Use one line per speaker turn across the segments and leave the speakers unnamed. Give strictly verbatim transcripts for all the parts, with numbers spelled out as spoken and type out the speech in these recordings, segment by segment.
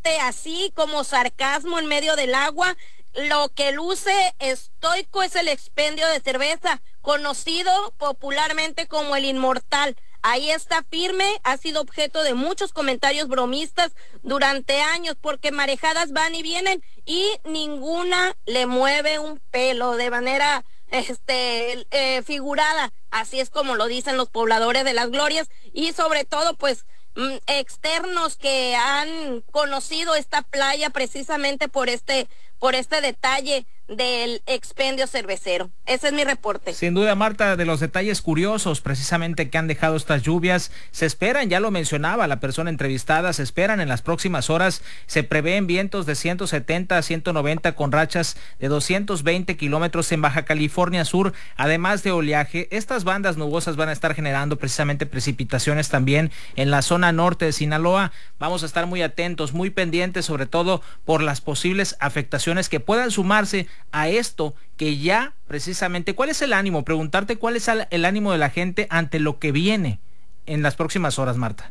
parte así como sarcasmo en medio del agua. Lo que luce estoico es el expendio de cerveza, conocido popularmente como el Inmortal. Ahí está firme, ha sido objeto de muchos comentarios bromistas durante años, porque marejadas van y vienen y ninguna le mueve un pelo de manera este eh, figurada. Así es como lo dicen los pobladores de Las Glorias, y sobre todo pues mm, externos que han conocido esta playa precisamente por este por este detalle del expendio cervecero. Ese es mi reporte.
Sin duda, Marta, de los detalles curiosos precisamente que han dejado estas lluvias, se esperan, ya lo mencionaba la persona entrevistada, se esperan en las próximas horas, se prevén vientos de ciento setenta a ciento noventa con rachas de doscientos veinte kilómetros en Baja California Sur, además de oleaje. Estas bandas nubosas van a estar generando precisamente precipitaciones también en la zona norte de Sinaloa. Vamos a estar muy atentos, muy pendientes, sobre todo por las posibles afectaciones que puedan sumarse a esto que ya precisamente, ¿cuál es el ánimo? Preguntarte cuál es el ánimo de la gente ante lo que viene en las próximas horas, Marta.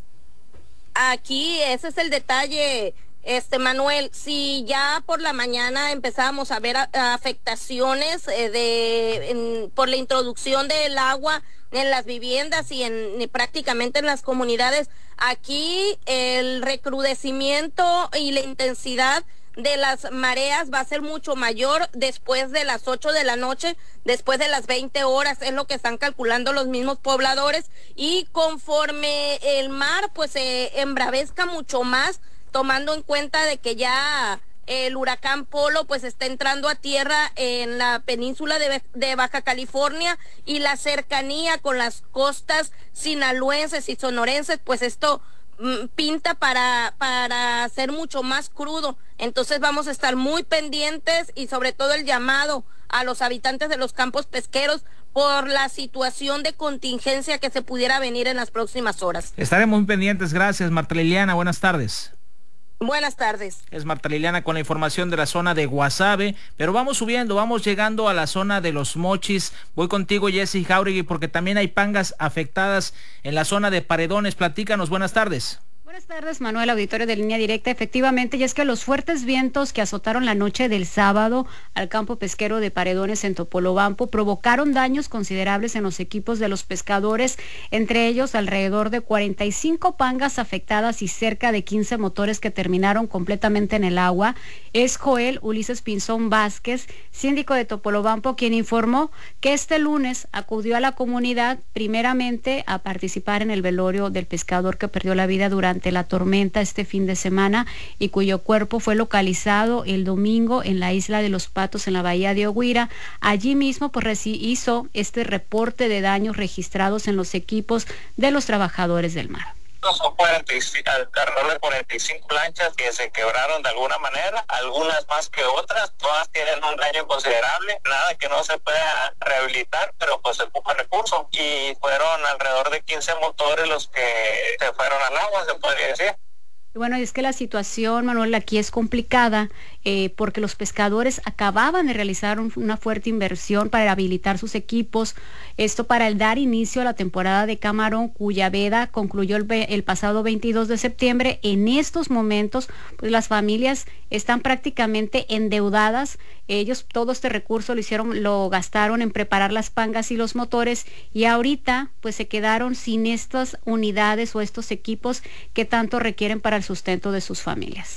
Aquí ese es el detalle, este Manuel. Si ya por la mañana empezábamos a ver a, a afectaciones eh, de en, por la introducción del agua en las viviendas y en y prácticamente en las comunidades, aquí el recrudecimiento y la intensidad de las mareas va a ser mucho mayor después de las ocho de la noche, después de las veinte horas, es lo que están calculando los mismos pobladores, y conforme el mar pues se embravezca mucho más, tomando en cuenta de que ya el huracán Polo pues está entrando a tierra en la península de, de Baja California, y la cercanía con las costas sinaloenses y sonorenses, pues esto pinta para para ser mucho más crudo. Entonces vamos a estar muy pendientes, y sobre todo el llamado a los habitantes de los campos pesqueros por la situación de contingencia que se pudiera venir en las próximas horas.
Estaremos muy pendientes. Gracias, Marta Liliana, buenas tardes.
Buenas tardes.
Es Marta Liliana con la información de la zona de Guasave, pero vamos subiendo, vamos llegando a la zona de Los Mochis. Voy contigo, Jessy Jauregui, porque también hay pangas afectadas en la zona de Paredones. Platícanos, buenas tardes.
Buenas tardes, Manuel, auditorio de Línea Directa. Efectivamente, y es que los fuertes vientos que azotaron la noche del sábado al campo pesquero de Paredones en Topolobampo provocaron daños considerables en los equipos de los pescadores, entre ellos alrededor de cuarenta y cinco pangas afectadas y cerca de quince motores que terminaron completamente en el agua. Es Joel Ulises Pinzón Vázquez, síndico de Topolobampo, quien informó que este lunes acudió a la comunidad primeramente a participar en el velorio del pescador que perdió la vida durante la tormenta este fin de semana y cuyo cuerpo fue localizado el domingo en la isla de Los Patos, en la bahía de Oguira. Allí mismo pues hizo este reporte de daños registrados en los equipos de los trabajadores del mar.
Son cuarenta y cinco, alrededor de cuarenta y cinco lanchas que se quebraron de alguna manera, algunas más que otras, todas tienen un daño considerable, nada que no se pueda rehabilitar, pero pues se ocupa recurso, y fueron alrededor de quince motores los que se fueron al agua, se podría decir.
Bueno, es que la situación, Manuel, aquí es complicada eh, porque los pescadores acababan de realizar un, una fuerte inversión para habilitar sus equipos, esto para el dar inicio a la temporada de camarón, cuya veda concluyó el, el pasado veintidós de septiembre. En estos momentos, pues las familias están prácticamente endeudadas. Ellos todo este recurso lo hicieron, lo gastaron en preparar las pangas y los motores, y ahorita pues se quedaron sin estas unidades o estos equipos que tanto requieren para el sustento de sus familias.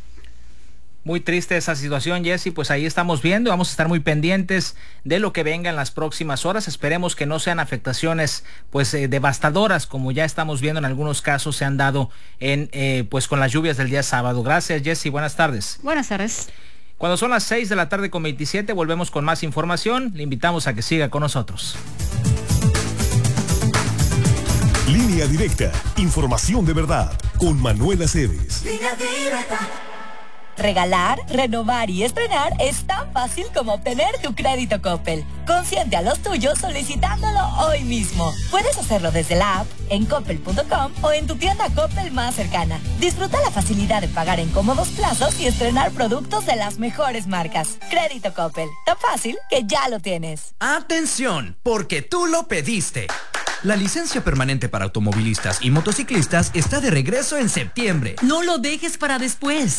Muy triste esa situación, Jessy, pues ahí estamos viendo, vamos a estar muy pendientes de lo que venga en las próximas horas. Esperemos que no sean afectaciones pues eh, devastadoras, como ya estamos viendo en algunos casos se han dado en eh, pues con las lluvias del día sábado. Gracias, Jessy, buenas tardes.
Buenas tardes.
Cuando son las seis de la tarde con veintisiete, volvemos con más información. Le invitamos a que siga con nosotros.
Línea Directa, información de verdad, con Manuel Aceves.
Línea Directa.
Regalar, renovar y estrenar es tan fácil como obtener tu crédito Coppel. Consiente a los tuyos solicitándolo hoy mismo. Puedes hacerlo desde la app, en coppel punto com o en tu tienda Coppel más cercana. Disfruta la facilidad de pagar en cómodos plazos y estrenar productos de las mejores marcas. Crédito Coppel, tan fácil que ya lo tienes.
¡Atención! Porque tú lo pediste. La licencia permanente para automovilistas y motociclistas está de regreso en septiembre.
No lo dejes para después.